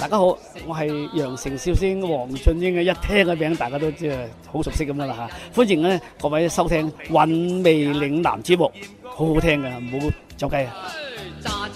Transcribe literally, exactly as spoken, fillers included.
大家好，我係羊城笑星黃俊英嘅，一聽個名大家都即係好熟悉咁樣啦嚇。歡迎咧各位收聽《韻味嶺南》節目，好好聽嘅，唔好走雞啊！